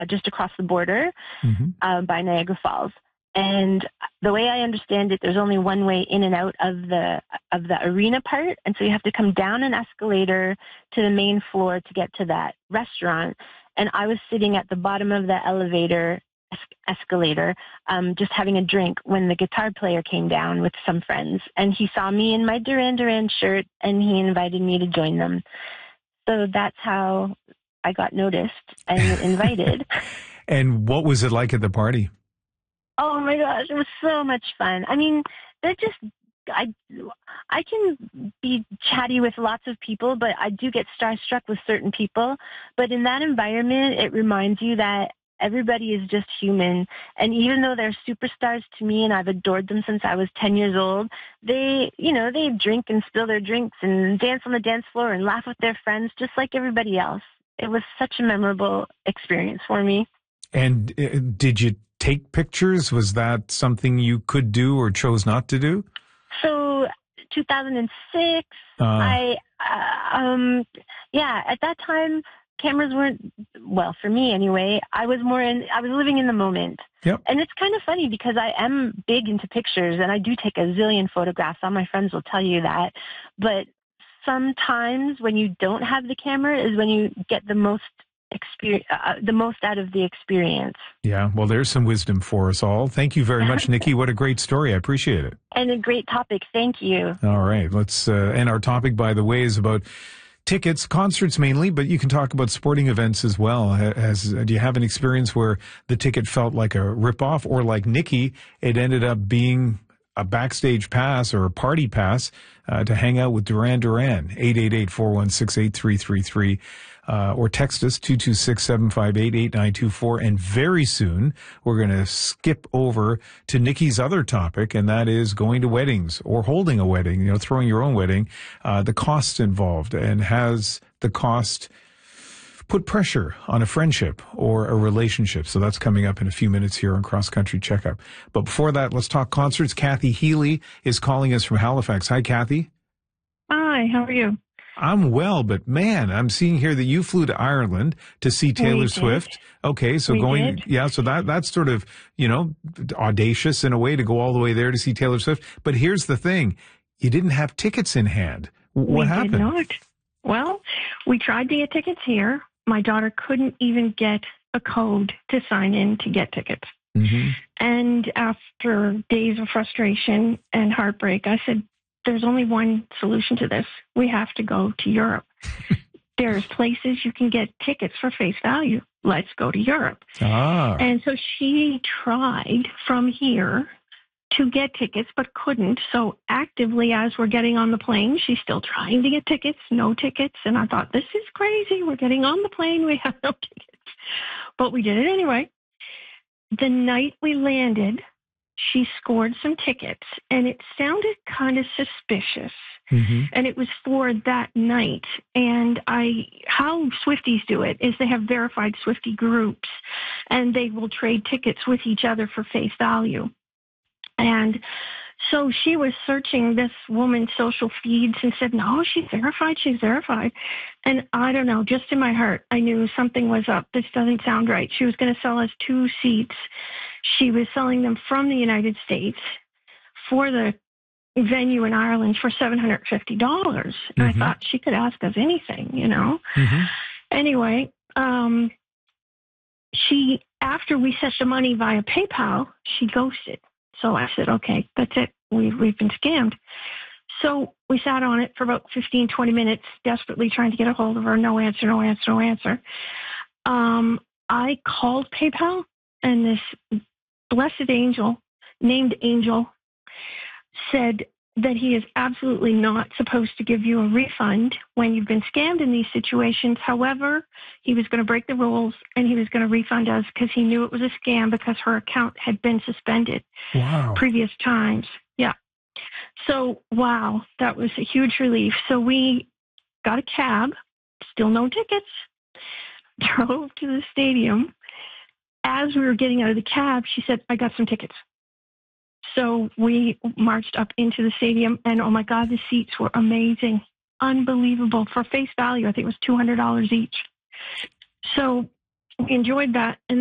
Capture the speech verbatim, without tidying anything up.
uh, just across the border Mm-hmm. uh, by Niagara Falls. And the way I understand it, there's only one way in and out of the of the arena part, and so you have to come down an escalator to the main floor to get to that restaurant. And I was sitting at the bottom of the elevator es- escalator, um, just having a drink when the guitar player came down with some friends, and he saw me in my Duran Duran shirt, and he invited me to join them. So that's how I got noticed and invited. And what was it like at the party? Oh my gosh, it was so much fun. I mean, they're just, I, I can be chatty with lots of people, but I do get starstruck with certain people. But in that environment, it reminds you that everybody is just human. And even though they're superstars to me and I've adored them since I was ten years old, they, you know, they drink and spill their drinks and dance on the dance floor and laugh with their friends just like everybody else. It was such a memorable experience for me. And uh, did you take pictures? Was that something you could do or chose not to do? So two thousand six, uh, I, uh, um, yeah, at that time, cameras weren't, well, for me anyway, I was more in, I was living in the moment. Yep. And it's kind of funny because I am big into pictures and I do take a zillion photographs. All my friends will tell you that. But sometimes when you don't have the camera is when you get the most experience, uh, the most out of the experience. Yeah, well, there's some wisdom for us all. Thank you very much, Nikki. What a great story. I appreciate it. And a great topic. Thank you. All right. Let's, uh, and our topic, by the way, is about tickets, concerts mainly, but you can talk about sporting events as well. Has, do you have an experience where the ticket felt like a ripoff, or like Nikki, it ended up being a backstage pass or a party pass uh, to hang out with Duran Duran? eight eight eight, four one six, eight three three three. Uh, or text us two two six, seven five eight, eight nine two four. And very soon we're going to skip over to Nikki's other topic, and that is going to weddings or holding a wedding, you know, throwing your own wedding, uh, the costs involved, and has the cost put pressure on a friendship or a relationship. So that's coming up in a few minutes here on Cross Country Checkup. But before that, let's talk concerts. Kathy Healy is calling us from Halifax. Hi, Kathy. Hi, how are you? I'm well, but man, I'm seeing here that you flew to Ireland to see Taylor We Swift. Did. Okay, so we going, did. yeah, so that that's sort of, you know, audacious in a way to go all the way there to see Taylor Swift. But here's the thing, you didn't have tickets in hand. What we happened? Did not. Well, we tried to get tickets here. My daughter couldn't even get a code to sign in to get tickets. Mm-hmm. And after days of frustration and heartbreak, I said, there's only one solution to this. We have to go to Europe. There's places you can get tickets for face value. Let's go to Europe. Ah. And so she tried from here to get tickets, but couldn't. So actively, as we're getting on the plane, she's still trying to get tickets, no tickets. And I thought, this is crazy. We're getting on the plane. We have no tickets. But we did it anyway. The night we landed, she scored some tickets, and it sounded kind of suspicious. Mm-hmm. And it was for that night. And I, how Swifties do it is they have verified Swiftie groups, and they will trade tickets with each other for face value. And so she was searching this woman's social feeds and said, no, she's verified, she's verified. And I don't know, just in my heart, I knew something was up. This doesn't sound right. She was going to sell us two seats. She was selling them from the United States for the venue in Ireland for seven hundred fifty dollars. And Mm-hmm. I thought she could ask us anything, you know. Mm-hmm. Anyway, um, she, after we sent the money via PayPal, she ghosted. So I said, okay, that's it. We've, we've been scammed. So we sat on it for about fifteen, twenty minutes, desperately trying to get a hold of her. No answer, no answer, no answer. Um, I called PayPal, and this blessed angel named Angel said that he is absolutely not supposed to give you a refund when you've been scammed in these situations. However, he was going to break the rules and he was going to refund us because he knew it was a scam because her account had been suspended Wow. previous times. Yeah. So, wow, that was a huge relief. So we got a cab, still no tickets, drove to the stadium. As we were getting out of the cab, she said, I got some tickets. So we marched up into the stadium, and oh my God, the seats were amazing, unbelievable. For face value, I think it was two hundred dollars each. So we enjoyed that. And